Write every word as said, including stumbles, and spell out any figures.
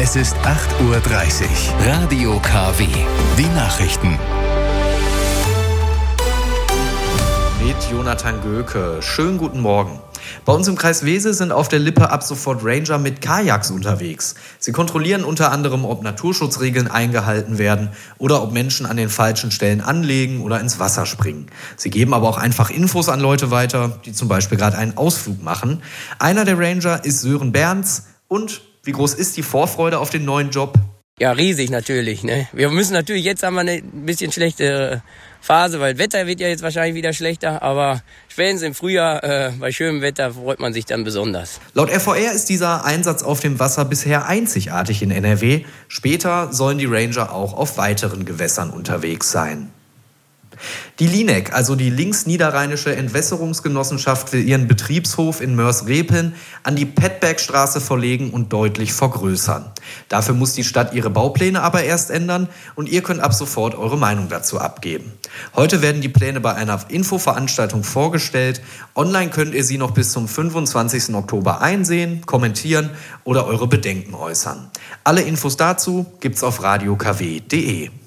Es ist acht Uhr dreißig. Radio K W. Die Nachrichten. Mit Jonathan Göke. Schönen guten Morgen. Bei uns im Kreis Wesel sind auf der Lippe ab sofort Ranger mit Kajaks unterwegs. Sie kontrollieren unter anderem, ob Naturschutzregeln eingehalten werden oder ob Menschen an den falschen Stellen anlegen oder ins Wasser springen. Sie geben aber auch einfach Infos an Leute weiter, die zum Beispiel gerade einen Ausflug machen. Einer der Ranger ist Sören Berns. Und wie groß ist die Vorfreude auf den neuen Job? Ja, riesig natürlich. Ne? Wir müssen natürlich, jetzt haben wir eine bisschen schlechte Phase, weil das Wetter wird ja jetzt wahrscheinlich wieder schlechter, aber spätestens im Frühjahr äh, bei schönem Wetter freut man sich dann besonders. Laut R V R ist dieser Einsatz auf dem Wasser bisher einzigartig in N R W. Später sollen die Ranger auch auf weiteren Gewässern unterwegs sein. Die Linek, also die linksniederrheinische Entwässerungsgenossenschaft, will ihren Betriebshof in Mörs-Repeln an die Pettbergstraße verlegen und deutlich vergrößern. Dafür muss die Stadt ihre Baupläne aber erst ändern und ihr könnt ab sofort eure Meinung dazu abgeben. Heute werden die Pläne bei einer Infoveranstaltung vorgestellt. Online könnt ihr sie noch bis zum fünfundzwanzigsten Oktober einsehen, kommentieren oder eure Bedenken äußern. Alle Infos dazu gibt's auf radio k w punkt d e.